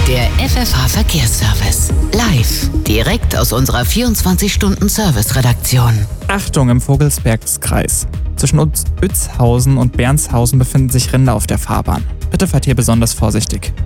Der FFH Verkehrsservice. Live. Direkt aus unserer 24-Stunden-Service-Redaktion. Achtung im Vogelsbergskreis. Zwischen Utzhausen und Bernshausen befinden sich Rinder auf der Fahrbahn. Bitte fahrt hier besonders vorsichtig.